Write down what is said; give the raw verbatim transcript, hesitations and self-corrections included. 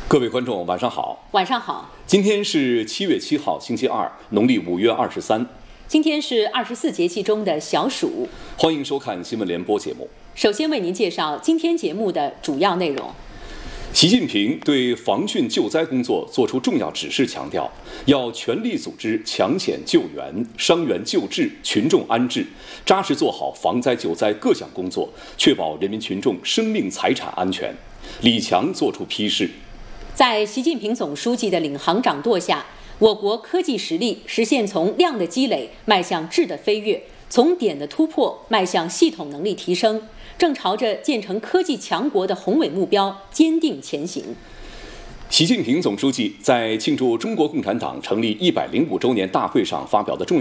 各位观众，晚上好。 晚上好。 今天是七月七号，星期二，农历五月二十三。 今天是二十四节气中的小暑。 欢迎收看新闻联播节目。 首先为您介绍今天节目的主要内容。 习近平对防汛救灾工作作出重要指示，强调要全力组织抢险救援、伤员救治、群众安置，扎实做好防灾救灾各项工作，确保人民群众生命财产安全。李强作出批示。 在习近平总书记的领航掌舵下，我国科技实力实现从量的积累迈向质的飞跃，从点的突破迈向系统能力提升，正朝着建成科技强国的宏伟目标坚定前行。 习近平总书记在庆祝中国共产党成立一百零五周年大会上发表的重要